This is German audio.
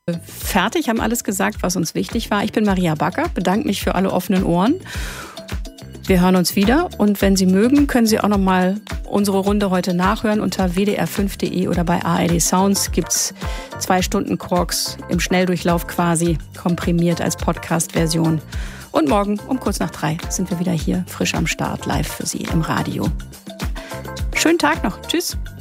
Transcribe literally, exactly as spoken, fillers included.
Fertig, haben alles gesagt, was uns wichtig war. Ich bin Maria Backer, bedanke mich für alle offenen Ohren. Wir hören uns wieder und wenn Sie mögen, können Sie auch noch mal unsere Runde heute nachhören. Unter w d r fünf punkt d e oder bei A R D Sounds gibt's zwei Stunden Quarks im Schnelldurchlauf quasi, komprimiert als Podcast-Version. Und morgen um kurz nach drei sind wir wieder hier frisch am Start, live für Sie im Radio. Schönen Tag noch. Tschüss.